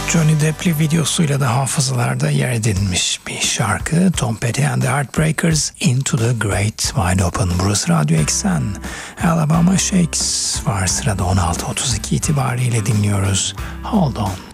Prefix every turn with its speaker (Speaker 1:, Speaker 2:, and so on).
Speaker 1: Johnny Depp'li videosuyla da hafızalarda yer edinmiş bir şarkı. Tom Petty and the Heartbreakers, Into the Great Wide Open. Burası Radyo Eksen. Alabama Shakes var sırada, 16.32 itibariyle dinliyoruz. Hold On.